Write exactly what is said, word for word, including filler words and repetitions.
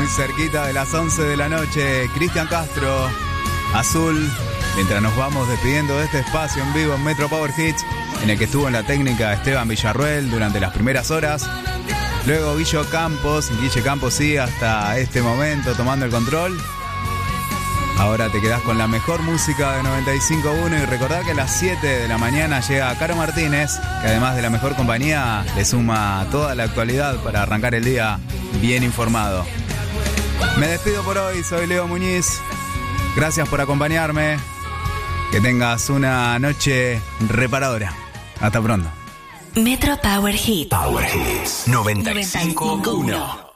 cerquita de las once de la noche. Cristian Castro, Azul, mientras nos vamos despidiendo de este espacio en vivo en Metro Power Hits, en el que estuvo en la técnica Esteban Villarruel durante las primeras horas. Luego Guillo Campos, Guille Campos sí, hasta este momento tomando el control. Ahora te quedás con la mejor música de noventa y cinco punto uno y recordá que a las siete de la mañana llega Caro Martínez, que además de la mejor compañía le suma toda la actualidad para arrancar el día bien informado. Me despido por hoy, soy Leo Muñiz. Gracias por acompañarme. Que tengas una noche reparadora. Hasta pronto. Metro Power Hits. Power Hits noventa y cinco punto uno.